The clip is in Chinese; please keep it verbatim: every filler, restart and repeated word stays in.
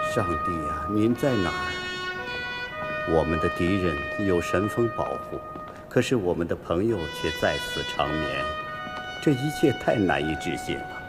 上帝啊，您在哪儿？我们的敌人有神风保护，可是我们的朋友却在此长眠，这一切太难以置信了。